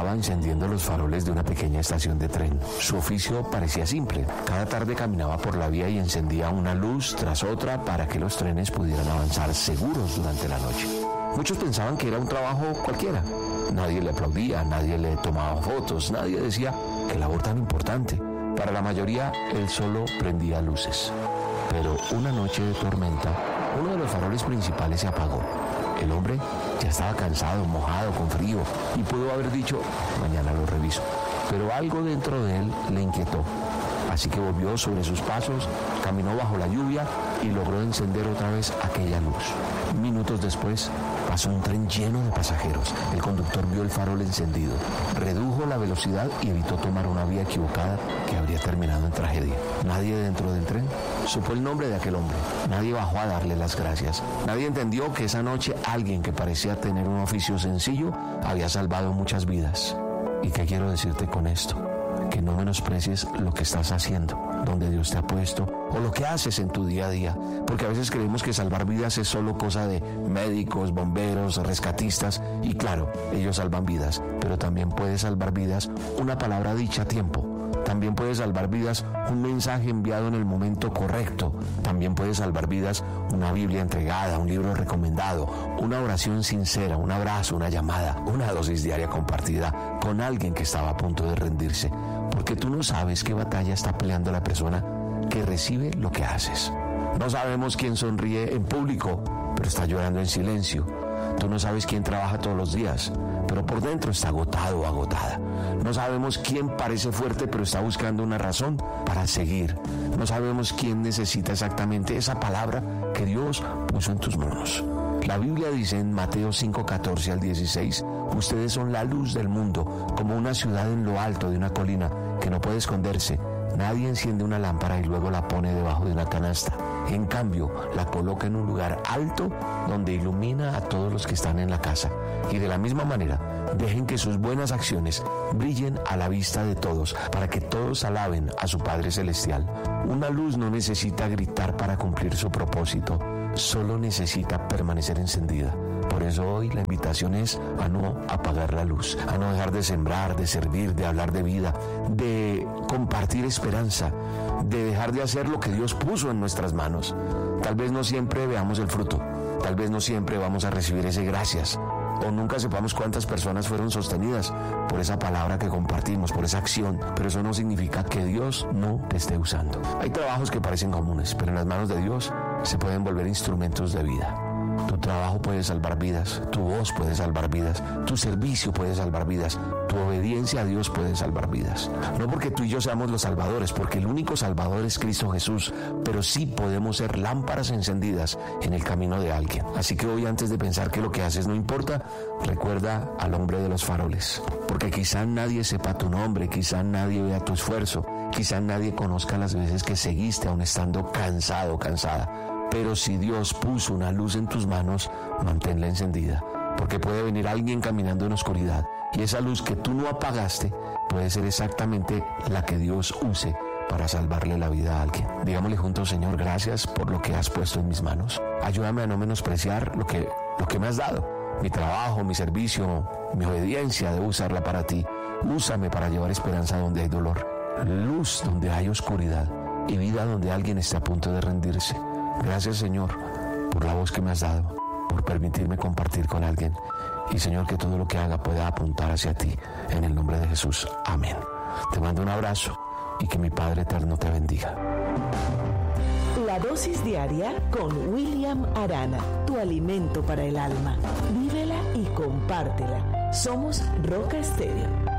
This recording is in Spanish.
trabajaba encendiendo los faroles de una pequeña estación de tren. Su oficio parecía simple. Cada tarde caminaba por la vía y encendía una luz tras otra para que los trenes pudieran avanzar seguros durante la noche. Muchos pensaban que era un trabajo cualquiera. Nadie le aplaudía, nadie le tomaba fotos, nadie decía qué labor tan importante. Para la mayoría, él solo prendía luces. Pero una noche de tormenta, uno de los faroles principales se apagó. El hombre ya estaba cansado, mojado, con frío, y pudo haber dicho, mañana lo reviso. Pero algo dentro de él le inquietó. Así que volvió sobre sus pasos, caminó bajo la lluvia y logró encender otra vez aquella luz. Minutos después, pasó un tren lleno de pasajeros. El conductor vio el farol encendido, redujo la velocidad y evitó tomar una vía equivocada que habría terminado en tragedia. Nadie dentro del tren supo el nombre de aquel hombre. Nadie bajó a darle las gracias. Nadie entendió que esa noche alguien que parecía tener un oficio sencillo había salvado muchas vidas. ¿Y qué quiero decirte con esto? Que no menosprecies lo que estás haciendo, donde Dios te ha puesto, o lo que haces en tu día a día, porque a veces creemos que salvar vidas es solo cosa de médicos, bomberos, rescatistas, y claro, ellos salvan vidas, pero también puede salvar vidas una palabra dicha a tiempo. También puede salvar vidas un mensaje enviado en el momento correcto. También puede salvar vidas una Biblia entregada, un libro recomendado, una oración sincera, un abrazo, una llamada, una dosis diaria compartida con alguien que estaba a punto de rendirse. Porque tú no sabes qué batalla está peleando la persona que recibe lo que haces. No sabemos quién sonríe en público, pero está llorando en silencio. Tú no sabes quién trabaja todos los días, pero por dentro está agotado o agotada. No sabemos quién parece fuerte, pero está buscando una razón para seguir. No sabemos quién necesita exactamente esa palabra que Dios puso en tus manos. La Biblia dice en Mateo 5:14 al 16, ustedes son la luz del mundo, como una ciudad en lo alto de una colina que no puede esconderse. Nadie enciende una lámpara y luego la pone debajo de una canasta. En cambio, la coloca en un lugar alto donde ilumina a todos los que están en la casa. Y de la misma manera, dejen que sus buenas acciones brillen a la vista de todos, para que todos alaben a su Padre Celestial. Una luz no necesita gritar para cumplir su propósito, solo necesita permanecer encendida. Por eso hoy la invitación es a no apagar la luz, a no dejar de sembrar, de servir, de hablar de vida, de compartir esperanza, de dejar de hacer lo que Dios puso en nuestras manos. Tal vez no siempre veamos el fruto, tal vez no siempre vamos a recibir ese gracias, o nunca sepamos cuántas personas fueron sostenidas por esa palabra que compartimos, por esa acción, pero eso no significa que Dios no te esté usando. Hay trabajos que parecen comunes, pero en las manos de Dios se pueden volver instrumentos de vida. Tu trabajo puede salvar vidas, tu voz puede salvar vidas, tu servicio puede salvar vidas, tu obediencia a Dios puede salvar vidas. No porque tú y yo seamos los salvadores, porque el único salvador es Cristo Jesús, pero sí podemos ser lámparas encendidas en el camino de alguien. Así que hoy, antes de pensar que lo que haces no importa, recuerda al hombre de los faroles, porque quizá nadie sepa tu nombre, quizá nadie vea tu esfuerzo, quizá nadie conozca las veces que seguiste aún estando cansado o cansada. Pero si Dios puso una luz en tus manos, manténla encendida, porque puede venir alguien caminando en oscuridad y esa luz que tú no apagaste puede ser exactamente la que Dios use para salvarle la vida a alguien. Digámosle juntos: Señor, gracias por lo que has puesto en mis manos. Ayúdame a no menospreciar lo que me has dado. Mi trabajo, mi servicio, mi obediencia, debo usarla para ti. Úsame para llevar esperanza donde hay dolor, luz donde hay oscuridad y vida donde alguien está a punto de rendirse. Gracias, Señor, por la voz que me has dado, por permitirme compartir con alguien. Y, Señor, que todo lo que haga pueda apuntar hacia ti. En el nombre de Jesús. Amén. Te mando un abrazo y que mi Padre eterno te bendiga. La dosis diaria con William Arana, tu alimento para el alma. Vívela y compártela. Somos Roca Estéreo.